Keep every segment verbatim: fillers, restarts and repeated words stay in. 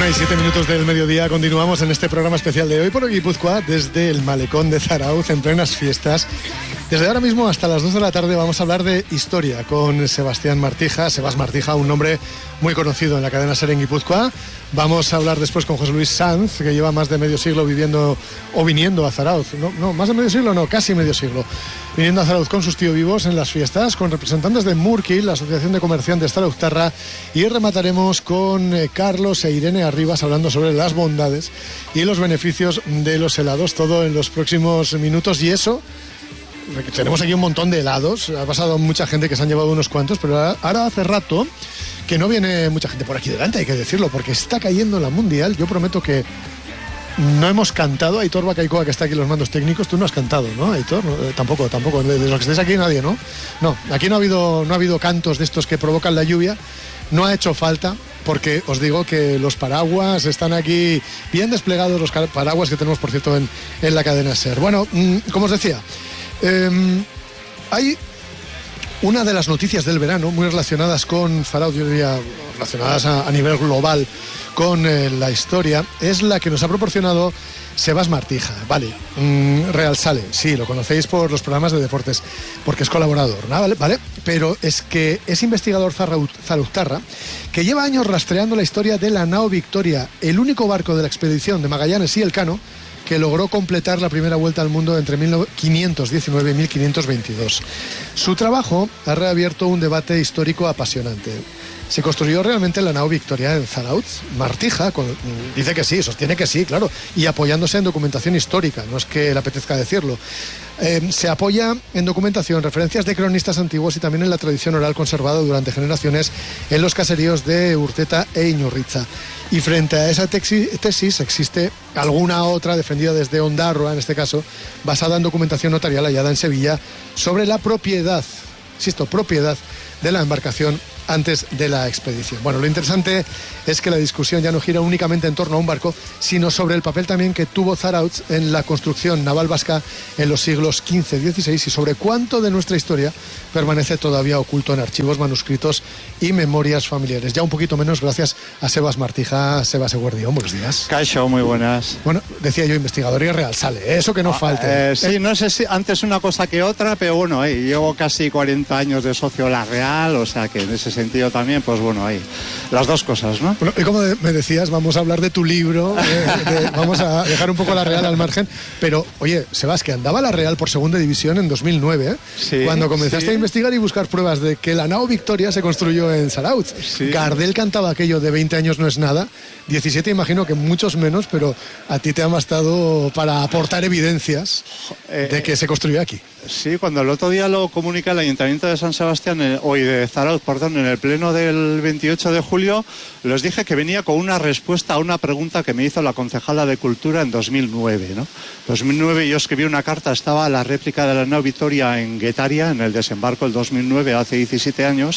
Una y siete minutos del mediodía, continuamos en este programa especial de hoy por Guipúzcoa desde el malecón de Zarautz en plenas fiestas. Desde ahora mismo hasta las dos de la tarde vamos a hablar de historia con Sebastián Martija. Sebas Martija, un nombre muy conocido en la cadena SER en Guipúzcoa. Vamos a hablar después con José Luis Sanz, que lleva más de medio siglo viviendo o viniendo a Zarautz. No, no, más de medio siglo, no, casi medio siglo. Viniendo a Zarautz con sus tíos vivos en las fiestas, con representantes de Murki, la Asociación de Comerciantes Zarauztarra, y remataremos con eh, Carlos e Irene Arribas hablando sobre las bondades y los beneficios de los helados. Todo en los próximos minutos, y eso... Tenemos aquí un montón de helados, ha pasado mucha gente que se han llevado unos cuantos, pero ahora hace rato que no viene mucha gente por aquí delante, hay que decirlo, porque está cayendo la Mundial. Yo prometo que no hemos cantado. Aitor Bacaicoa, que está aquí en los mandos técnicos, tú no has cantado, ¿no, Aitor? No, eh, tampoco, tampoco, de, de los que estéis aquí nadie, ¿no? No, aquí no ha habido, no ha habido cantos de estos que provocan la lluvia, no ha hecho falta, porque os digo que los paraguas están aquí bien desplegados, los paraguas que tenemos, por cierto, en, en la cadena SER. Bueno, mmm, como os decía, Eh, hay una de las noticias del verano muy relacionadas con Zarautz, yo diría relacionadas a, a nivel global con eh, la historia, es la que nos ha proporcionado Sebas Martija. Vale, mm, Real Sale, sí, lo conocéis por los programas de deportes, porque es colaborador, ¿no? ¿Vale? ¿Vale? Pero es que es investigador zarauztarra que lleva años rastreando la historia de la nao Victoria, el único barco de la expedición de Magallanes y Elcano que logró completar la primera vuelta al mundo entre mil quinientos diecinueve y mil quinientos veintidós. Su trabajo ha reabierto un debate histórico apasionante. ¿Se construyó realmente la nao Victoria en Zarautz? Martija con, dice que sí, sostiene que sí, claro, y apoyándose en documentación histórica, no es que le apetezca decirlo. Eh, se apoya en documentación, referencias de cronistas antiguos y también en la tradición oral conservada durante generaciones en los caseríos de Urteta e Iñurritza. Y frente a esa tesis existe alguna otra defendida desde Ondarroa, en este caso, basada en documentación notarial hallada en Sevilla sobre la propiedad, insisto, propiedad de la embarcación antes de la expedición. Bueno, lo interesante es que la discusión ya no gira únicamente en torno a un barco, sino sobre el papel también que tuvo Zarautz en la construcción naval vasca en los siglos quince y dieciséis y sobre cuánto de nuestra historia permanece todavía oculto en archivos, manuscritos y memorias familiares. Ya un poquito menos gracias a Sebas Martija. Sebas Eguerdión, buenos días. Caixo, muy buenas. Bueno, decía yo, investigador y Real Sale, eso que no ah, falte. Eh, sí, no sé si antes una cosa que otra, pero bueno, eh, llevo casi cuarenta años de socio La Real, o sea que en ese sentido también, pues bueno, ahí las dos cosas, ¿no? Bueno, y como me decías, vamos a hablar de tu libro, de, de, vamos a dejar un poco La Real al margen, pero oye, Sebas, que andaba La Real por segunda división en dos mil nueve, ¿eh? Sí, cuando comenzaste sí. a investigar y buscar pruebas de que la nao Victoria se construyó en Zarautz. Sí. Gardel cantaba aquello de veinte años no es nada, diecisiete imagino que muchos menos, pero a ti te ha bastado para aportar evidencias eh, de que se construyó aquí. Sí, cuando el otro día lo comunica el Ayuntamiento de San Sebastián, eh, hoy de Zarautz, perdón, en el pleno del veintiocho de julio, les dije que venía con una respuesta a una pregunta que me hizo la concejala de Cultura en dos mil nueve, ¿no? dos mil nueve yo escribí una carta, estaba la réplica de la nao Victoria en Guetaria, en el desembarco del dos mil nueve, hace diecisiete años,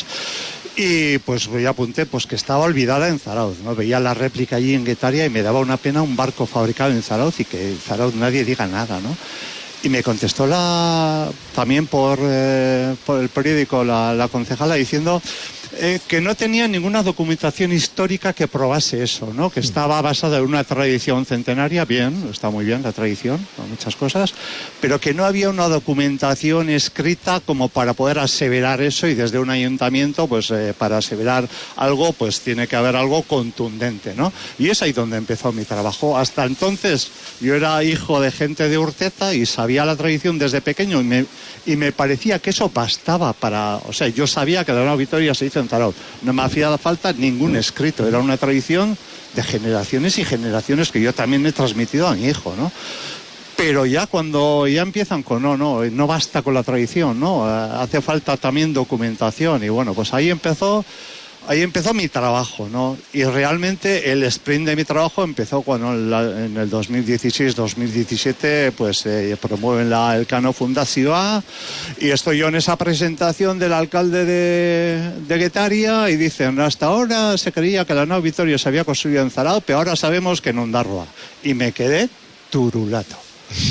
y pues yo apunté pues que estaba olvidada en Zarautz, ¿no? Veía la réplica allí en Guetaria y me daba una pena un barco fabricado en Zarautz y que en Zarautz nadie diga nada, ¿no? Y me contestó la también por, eh, por el periódico la, la concejala diciendo eh, que no tenía ninguna documentación histórica que probase eso, ¿no? Que estaba basada en una tradición centenaria, bien, está muy bien la tradición, muchas cosas, pero que no había una documentación escrita como para poder aseverar eso, y desde un ayuntamiento, pues eh, para aseverar algo, pues tiene que haber algo contundente, ¿no? Y es ahí donde empezó mi trabajo. Hasta entonces yo era hijo de gente de Urteta y sabía la tradición desde pequeño y me, y me parecía que eso bastaba para... O sea, yo sabía que la nao Victoria se hizo en Zarautz. No me hacía falta ningún escrito. Era una tradición de generaciones y generaciones que yo también he transmitido a mi hijo, ¿no? Pero ya cuando ya empiezan con no, no, no basta con la tradición, ¿no? Hace falta también documentación. Y bueno, pues ahí empezó... Ahí empezó mi trabajo, ¿no? Y realmente el sprint de mi trabajo empezó cuando en el dos mil dieciséis dos mil diecisiete pues eh, promueven la Elcano Fundación y estoy yo en esa presentación del alcalde de, de Guetaria y dicen, hasta ahora se creía que la nao Victoria se había construido en Zarautz, pero ahora sabemos que en Ondarroa. Y me quedé turulato.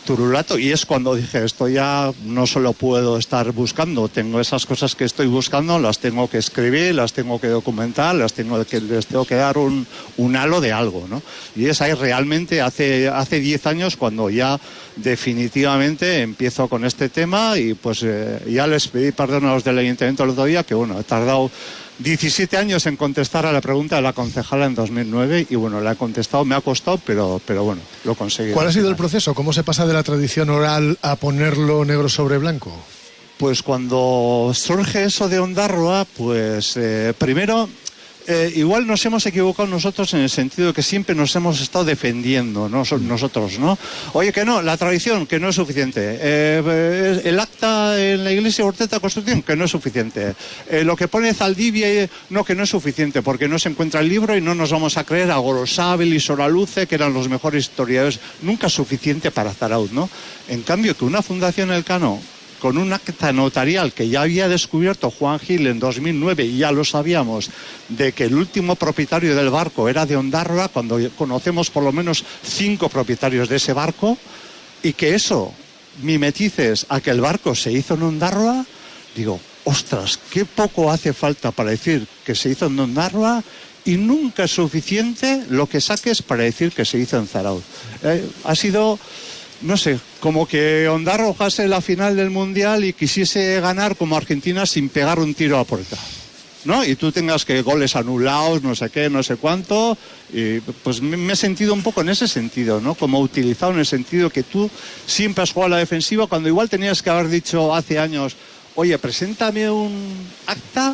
turulato, y es cuando dije, esto ya no solo puedo estar buscando, tengo esas cosas que estoy buscando, las tengo que escribir, las tengo que documentar, las tengo que, les tengo que dar un, un halo de algo, ¿no? Y es ahí realmente hace hace diez años cuando ya definitivamente empiezo con este tema, y pues eh, ya les pedí perdón a los del ayuntamiento el otro día, que bueno, he tardado diecisiete años en contestar a la pregunta de la concejala en dos mil nueve, y bueno, la he contestado, me ha costado, pero, pero bueno, lo conseguí. ¿Cuál ha sido el proceso? ¿Cómo se pasa de la tradición oral a ponerlo negro sobre blanco? Pues cuando surge eso de Ondarroa, pues eh, primero... Eh, igual nos hemos equivocado nosotros en el sentido de que siempre nos hemos estado defendiendo, ¿no? Nosotros, ¿no? Oye, que no, la tradición, que no es suficiente. Eh, el acta en la iglesia Orteta de Constitución, que no es suficiente. Eh, lo que pone Zaldivia, no, que no es suficiente, porque no se encuentra el libro y no nos vamos a creer a Gorosabel y Soraluce, que eran los mejores historiadores. Nunca es suficiente para Zarautz, ¿no? En cambio, que una fundación Elcano, con un acta notarial que ya había descubierto Juan Gil en dos mil nueve, y ya lo sabíamos, de que el último propietario del barco era de Ondarroa, cuando conocemos por lo menos cinco propietarios de ese barco, y que eso mimetices a que el barco se hizo en Ondarroa, digo, ostras, qué poco hace falta para decir que se hizo en Ondarroa, y nunca es suficiente lo que saques para decir que se hizo en Zarautz. Eh, ha sido... No sé, como que Ondarroa jugase la final del Mundial y quisiese ganar como Argentina sin pegar un tiro a puerta, ¿no? Y tú tengas que goles anulados, no sé qué, no sé cuánto, y pues me he sentido un poco en ese sentido, ¿no? Como utilizado en el sentido que tú siempre has jugado a la defensiva cuando igual tenías que haber dicho hace años, oye, preséntame un acta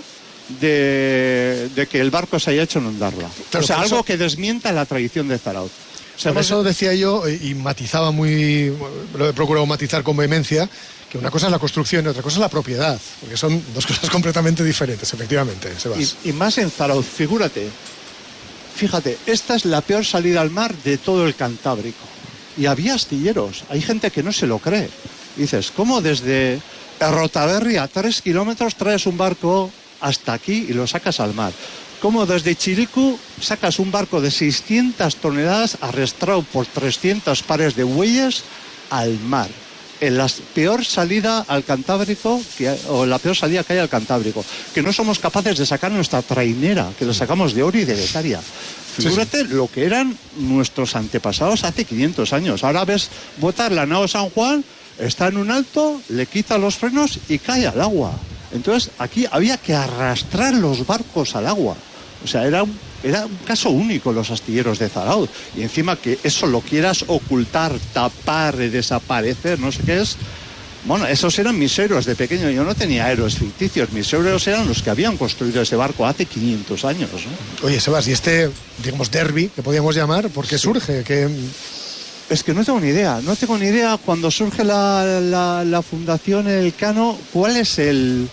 de, de que el barco se haya hecho en Ondarroa. Claro, o sea, algo eso... que desmienta la tradición de Zarautz. O sea, por eso decía yo, y matizaba muy, lo he procurado matizar con vehemencia, que una cosa es la construcción y otra cosa es la propiedad, porque son dos cosas completamente diferentes, efectivamente, Sebas. Y, y más en Zarautz, figúrate, fíjate, esta es la peor salida al mar de todo el Cantábrico, y había astilleros, hay gente que no se lo cree. Dices, ¿cómo desde Errotaberri a tres kilómetros traes un barco hasta aquí y lo sacas al mar? Como desde Chiriku sacas un barco de seiscientas toneladas arrastrado por trescientos pares de bueyes al mar, en la peor salida al Cantábrico, que, o la peor salida que hay al Cantábrico, que no somos capaces de sacar nuestra trainera, que la sacamos de Ori y de Getaria. Figúrate sí, sí. Lo que eran nuestros antepasados hace quinientos años. Ahora ves botar la nao San Juan, está en un alto, le quita los frenos y cae al agua. Entonces aquí había que arrastrar los barcos al agua. O sea, era un, era un caso único los astilleros de Zarautz. Y encima que eso lo quieras ocultar, tapar, desaparecer, no sé qué es. Bueno, esos eran mis héroes de pequeño. Yo no tenía héroes ficticios. Mis héroes eran los que habían construido ese barco hace quinientos años, ¿no? Oye, Sebas, y este, digamos, derbi, que podíamos llamar, ¿por qué sí. surge? ¿Qué... Es que no tengo ni idea. No tengo ni idea cuando surge la, la, la fundación Elcano, ¿cuál es el...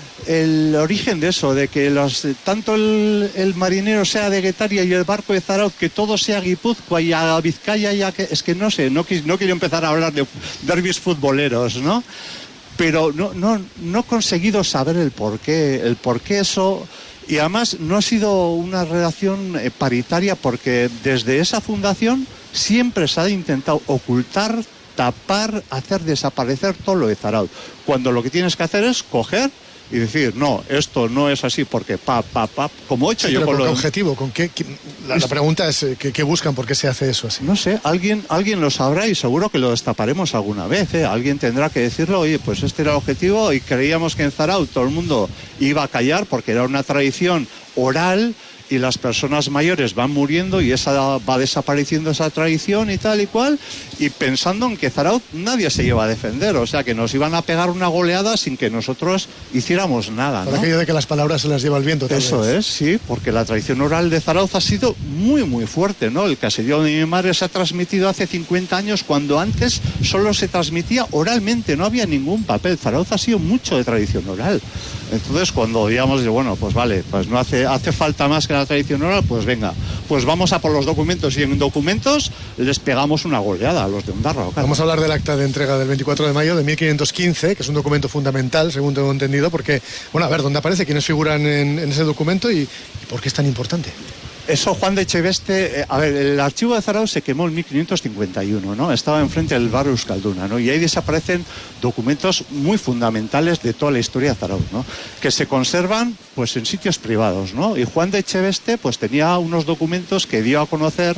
el origen de eso, de que los, tanto el, el marinero sea de Getaria y el barco de Zarautz, que todo sea Guipúzcoa y a Vizcaya, ya que es que no sé, no, no quiero empezar a hablar de derbis futboleros, ¿no? Pero no, no, no he conseguido saber el porqué, el porqué eso, y además no ha sido una relación paritaria, porque desde esa fundación siempre se ha intentado ocultar, tapar, hacer desaparecer todo lo de Zarautz, cuando lo que tienes que hacer es coger y decir, no, esto no es así porque pa, pa, pa, como he hecho sí, yo con, con lo... lo... ¿Con qué objetivo? ¿Con qué, qué... La, la pregunta es, ¿qué, ¿qué buscan? ¿Por qué se hace eso así? No sé, alguien, alguien lo sabrá y seguro que lo destaparemos alguna vez, ¿eh? Alguien tendrá que decirlo, oye, pues este era el objetivo y creíamos que en Zarautz todo el mundo iba a callar porque era una tradición oral y las personas mayores van muriendo y esa va desapareciendo esa tradición y tal y cual, y pensando en que Zarautz nadie se iba a defender, o sea que nos iban a pegar una goleada sin que nosotros hiciéramos nada, ¿no? Por aquello de que las palabras se las lleva el viento. Eso vez. es, sí, porque la tradición oral de Zarautz ha sido muy muy fuerte, ¿no? El caserío de mi madre se ha transmitido hace cincuenta años, cuando antes solo se transmitía oralmente, no había ningún papel. Zarautz ha sido mucho de tradición oral. Entonces cuando digamos, bueno, pues vale, pues no hace, hace falta más que la tradición oral, pues venga, pues vamos a por los documentos, y en documentos les pegamos una goleada a los de Ondarroa. Claro. Vamos a hablar del acta de entrega del veinticuatro de mayo de mil quinientos quince, que es un documento fundamental, según tengo entendido, porque, bueno, a ver, ¿dónde aparece? ¿Quiénes figuran en, en ese documento y, y por qué es tan importante? Eso, Juan de Echeveste, eh, a ver, el archivo de Zarautz se quemó en mil quinientos cincuenta y uno, ¿no? Estaba enfrente del barrio Euskalduna, ¿no? Y ahí desaparecen documentos muy fundamentales de toda la historia de Zarautz, ¿no? Que se conservan, pues, en sitios privados, ¿no? Y Juan de Echeveste, pues, tenía unos documentos que dio a conocer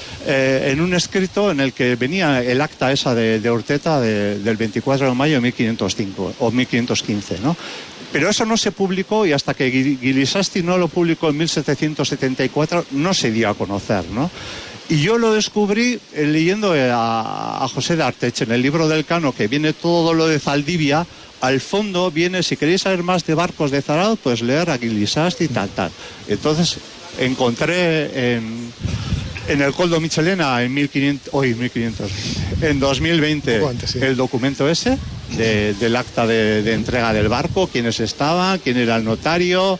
eh, en un escrito en el que venía el acta esa de, de Urteta de, del veinticuatro de mayo de mil quinientos cinco o mil quinientos quince, ¿no? Pero eso no se publicó y hasta que Gilisasti no lo publicó en mil setecientos setenta y cuatro no se dio a conocer, ¿no? Y yo lo descubrí eh, leyendo a, a José de Arteche en el libro del Cano, que viene todo lo de Zaldivia. Al fondo viene, si queréis saber más de barcos de Zarautz, pues leer a Gilisasti y tal, tal. Entonces encontré en, en el Coldo Michelena en mil quinientos, hoy mil quinientos, en dos mil veinte antes, sí, el documento ese. De, del acta de, de entrega del barco, quiénes estaban, quién era el notario,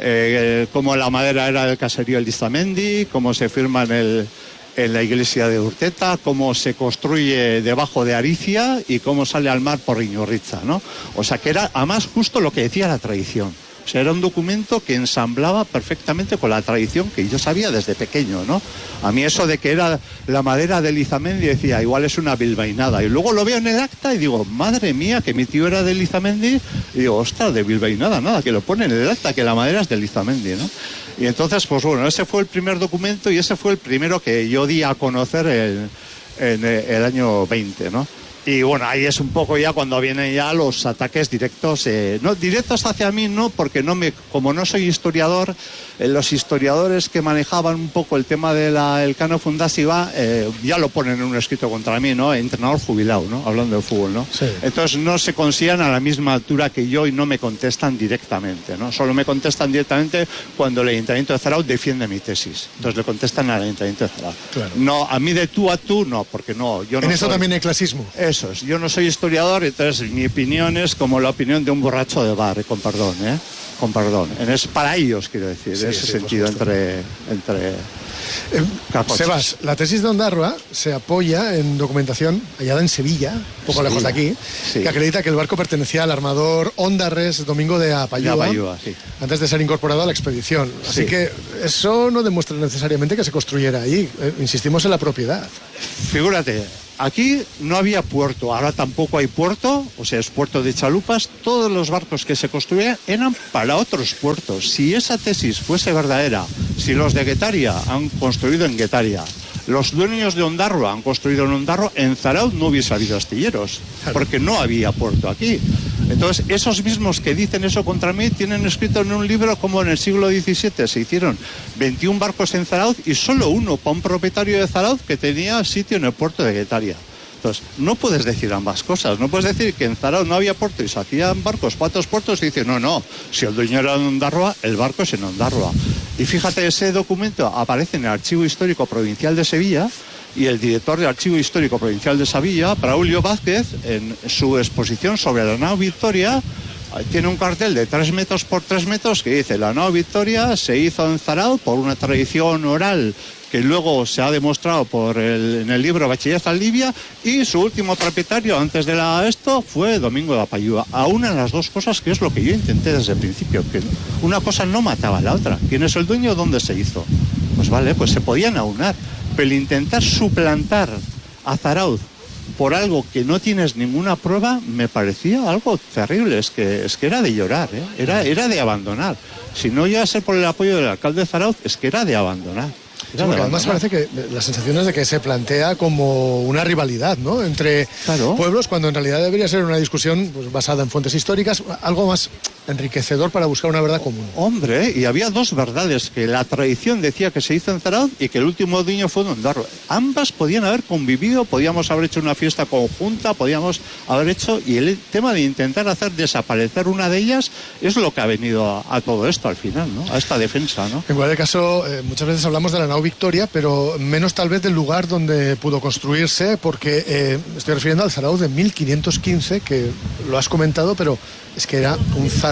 eh, cómo la madera era del caserío El Distamendi, cómo se firma en, el, en la iglesia de Urteta, cómo se construye debajo de Aricia y cómo sale al mar por Iñurritza, ¿no? O sea que era además justo lo que decía la tradición. O sea, era un documento que ensamblaba perfectamente con la tradición que yo sabía desde pequeño, ¿no? A mí eso de que era la madera de Lizamendi, decía, igual es una bilbainada. Y luego lo veo en el acta y digo, madre mía, que mi tío era de Lizamendi. Y digo, ostras, de bilbainada, nada, que lo pone en el acta, que la madera es de Lizamendi, ¿no? Y entonces, pues bueno, ese fue el primer documento y ese fue el primero que yo di a conocer el, en el año veinte, ¿no? Y bueno, ahí es un poco ya cuando vienen ya los ataques directos, eh, no directos hacia mí, no, porque no me, como no soy historiador, eh, los historiadores que manejaban un poco el tema del Cano Fundasiva eh, ya lo ponen en un escrito contra mí, ¿no? Entrenador jubilado, ¿no? Hablando de fútbol, ¿no? Sí. Entonces no se consideran a la misma altura que yo y no me contestan directamente, ¿no? Solo me contestan directamente cuando el Ayuntamiento de Zarautz defiende mi tesis. Entonces le contestan al Ayuntamiento de Zarautz. Claro. No, a mí de tú a tú, no, porque no, yo no. En eso soy... también hay clasismo. Eso es, yo no soy historiador, entonces mi opinión es como la opinión de un borracho de bar, con perdón, ¿eh? Con perdón. Es para ellos, quiero decir, sí, en ese sí, sentido, entre... entre eh, Sebas, la tesis de Ondarroa se apoya en documentación hallada en Sevilla, un poco sí, lejos de aquí, sí, que acredita que el barco pertenecía al armador Ondarres Domingo de Apayúa, de Apayúa sí, antes de ser incorporado a la expedición. Así sí, que eso no demuestra necesariamente que se construyera ahí. Eh, insistimos en la propiedad. Figúrate, aquí no había puerto, ahora tampoco hay puerto, o sea, es puerto de chalupas. Todos los barcos que se construían eran para otros puertos. Si esa tesis fuese verdadera, si los de Guetaria han construido en Guetaria, los dueños de Ondarroa han construido en Ondarroa, en Zarautz no hubiese habido astilleros, porque no había puerto aquí. Entonces, esos mismos que dicen eso contra mí tienen escrito en un libro como en el siglo diecisiete se hicieron veintiún barcos en Zarautz y solo uno para un propietario de Zarautz que tenía sitio en el puerto de Guetaria. Entonces, no puedes decir ambas cosas. No puedes decir que en Zarautz no había puerto y se hacían barcos para otros puertos y dices, no, no, si el dueño era en Ondarroa, el barco es en Ondarroa. Y fíjate, ese documento aparece en el Archivo Histórico Provincial de Sevilla y el director del Archivo Histórico Provincial de Sevilla, Braulio Vázquez, en su exposición sobre la nao Victoria, tiene un cartel de tres metros por tres metros que dice, la nao Victoria se hizo en Zarautz por una tradición oral que luego se ha demostrado por el, en el libro Bachiller Zaldivia, y su último propietario antes de la, esto fue Domingo de Apayúa. Aúnan las dos cosas, que es lo que yo intenté desde el principio, que una cosa no mataba a la otra. ¿Quién es el dueño? ¿Dónde se hizo? Pues vale, pues se podían aunar, pero el intentar suplantar a Zarautz por algo que no tienes ninguna prueba me parecía algo terrible. Es que, es que era de llorar, ¿eh? era, era de abandonar. Si no iba a ser por el apoyo del alcalde de Zarautz, es que era de abandonar. Sí, porque además parece que la sensación es de que se plantea como una rivalidad, ¿no?, entre claro. pueblos, cuando en realidad debería ser una discusión pues, basada en fuentes históricas, algo más enriquecedor para buscar una verdad común. Hombre, y había dos verdades, que la tradición decía que se hizo en Zarautz y que el último dueño fue en Ondarroa. Ambas podían haber convivido, podíamos haber hecho una fiesta conjunta, podíamos haber hecho, y el tema de intentar hacer desaparecer una de ellas es lo que ha venido a, a todo esto al final, ¿no?, a esta defensa, ¿no? En cualquier caso, eh, muchas veces hablamos de la nao Victoria, pero menos tal vez del lugar donde pudo construirse, porque eh, estoy refiriendo al Zarautz de mil quinientos quince, que lo has comentado, pero es que era un Zarautz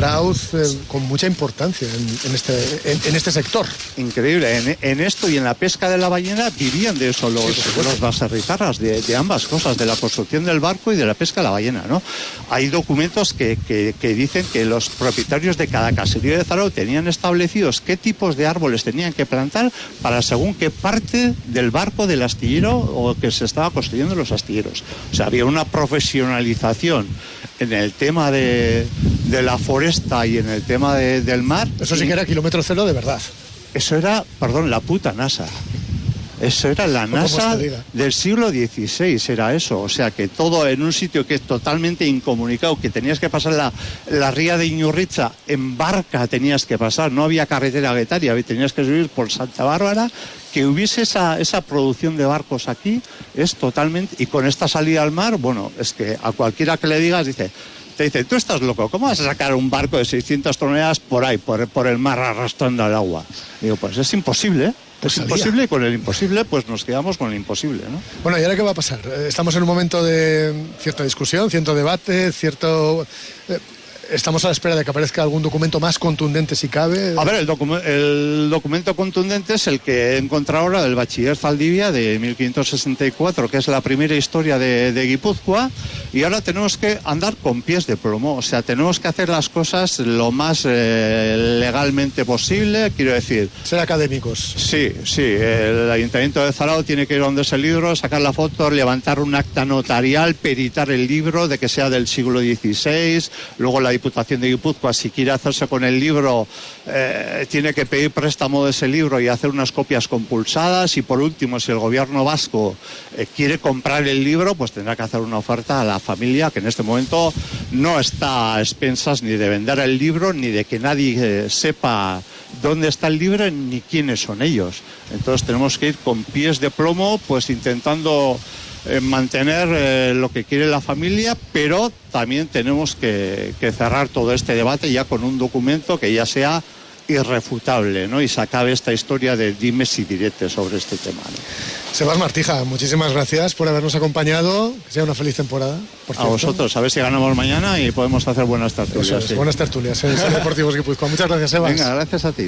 Zarautz eh, con mucha importancia en, en, este, en, en este sector. Increíble. En, en esto y en la pesca de la ballena vivían de eso los, sí, los baserritarras, de, de ambas cosas, de la construcción del barco y de la pesca de la ballena, ¿no? Hay documentos que, que, que dicen que los propietarios de cada caserío de Zarautz tenían establecidos qué tipos de árboles tenían que plantar para según qué parte del barco del astillero o que se estaba construyendo los astilleros. O sea, había una profesionalización en el tema de, de la foresta y en el tema de, del mar. Eso sí que era kilómetro cero de verdad. Eso era, perdón, la puta NASA. Eso era la NASA del siglo dieciséis, era eso. O sea, que todo en un sitio que es totalmente incomunicado, que tenías que pasar la, la ría de Iñurritza en barca, tenías que pasar, no había carretera guetaria, tenías que subir por Santa Bárbara. Que hubiese esa, esa producción de barcos aquí es totalmente... Y con esta salida al mar, bueno, es que a cualquiera que le digas, dice... Te dice, tú estás loco, ¿cómo vas a sacar un barco de seiscientas toneladas por ahí, por, por el mar arrastrando el agua? Digo, pues es imposible, ¿eh? Es imposible y con el imposible pues nos quedamos con el imposible, ¿no? Bueno, ¿y ahora qué va a pasar? Estamos en un momento de cierta discusión, cierto debate, cierto... Eh, estamos a la espera de que aparezca algún documento más contundente si cabe. A ver, el, docu- el documento contundente es el que he encontrado ahora del bachiller Zaldivia de mil quinientos sesenta y cuatro, que es la primera historia de, de Guipúzcoa, y ahora tenemos que andar con pies de plomo, o sea, tenemos que hacer las cosas lo más eh, legalmente posible, quiero decir... Ser académicos. Sí, sí, el Ayuntamiento de Zarautz tiene que ir donde es el libro, sacar la foto, levantar un acta notarial, peritar el libro de que sea del siglo dieciséis, luego la Diputación de Guipúzcoa, si quiere hacerse con el libro, eh, tiene que pedir préstamo de ese libro y hacer unas copias compulsadas, y por último, si el gobierno vasco eh, quiere comprar el libro, pues tendrá que hacer una oferta a la familia, que en este momento no está a expensas ni de vender el libro, ni de que nadie eh, sepa dónde está el libro, ni quiénes son ellos. Entonces tenemos que ir con pies de plomo, pues intentando... Eh, mantener eh, lo que quiere la familia, pero también tenemos que, que cerrar todo este debate ya con un documento que ya sea irrefutable, ¿no? Y se acabe esta historia de dimes y diretes sobre este tema, ¿no? Sebas Martija, muchísimas gracias por habernos acompañado. Que sea una feliz temporada. Por a vosotros, a ver si ganamos mañana y podemos hacer buenas tertulias. Es, sí. Buenas tertulias en el Deportivos Guipúzcoa. Muchas gracias, Sebas. Venga, gracias a ti.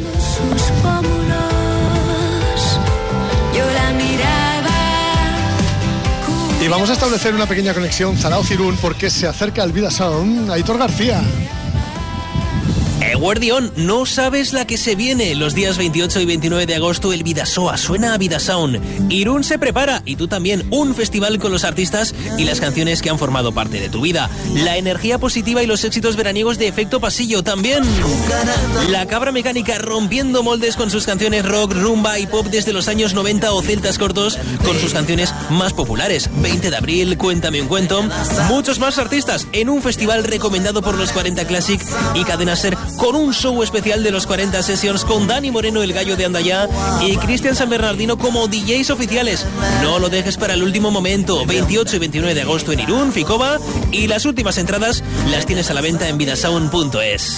Y vamos a establecer una pequeña conexión Zarautz-Irún porque se acerca el Vidasound. Aitor García. Eguerdión, no sabes la que se viene. Los días veintiocho y veintinueve de agosto el Vidasoa suena a Vidasound. Irún se prepara y tú también. Un festival con los artistas y las canciones que han formado parte de tu vida. La energía positiva y los éxitos veraniegos de Efecto Pasillo también. La Cabra Mecánica rompiendo moldes con sus canciones rock, rumba y pop desde los años noventa o Celtas Cortos con sus canciones más populares. veinte de abril, Cuéntame un cuento. Muchos más artistas en un festival recomendado por los cuarenta Classic y Cadena Ser, con un show especial de los cuarenta Sessions con Dani Moreno, el gallo de Andayá, y Cristian San Bernardino como D Js oficiales. No lo dejes para el último momento. veintiocho y veintinueve de agosto en Irún, Ficova, y las últimas entradas las tienes a la venta en vidasound punto es.